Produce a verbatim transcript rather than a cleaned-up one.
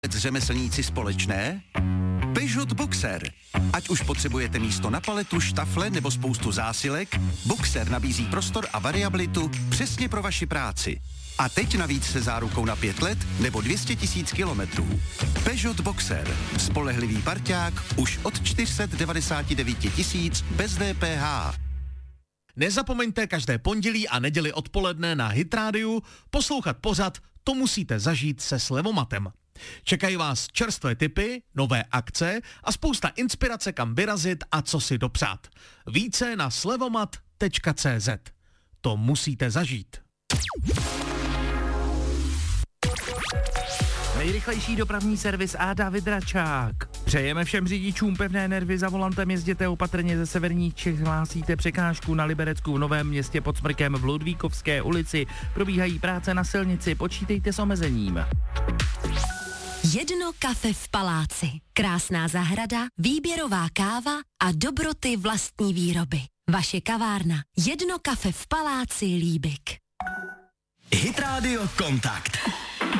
řemeslníci společné? Peugeot Boxer. Ať už potřebujete místo na paletu, štafle nebo spoustu zásilek, Boxer nabízí prostor a variabilitu přesně pro vaši práci. A teď navíc se zárukou na pět let nebo dvě stě tisíc kilometrů. Peugeot Boxer. Spolehlivý parťák už od čtyři sta devadesát devět tisíc bez D P H. Nezapomeňte každé pondělí a neděli odpoledne na Hit Rádiu poslouchat pořad To musíte zažít se Slevomatem. Čekají vás čerstvé tipy, nové akce a spousta inspirace, kam vyrazit a co si dopřát. Více na slevomat tečka cé zet. To musíte zažít. Nejrychlejší dopravní servis a David Račák. Přejeme všem řidičům pevné nervy za volantem, jezděte opatrně ze severních Čech, hlásíte překážku na Liberecku v Novém Městě pod Smrkem v Ludvíkovské ulici. Probíhají práce na silnici, počítejte s omezením. Jedno kafe v paláci. Krásná zahrada, výběrová káva a dobroty vlastní výroby. Vaše kavárna. Jedno kafe v paláci Líbik. Hit Radio Kontakt.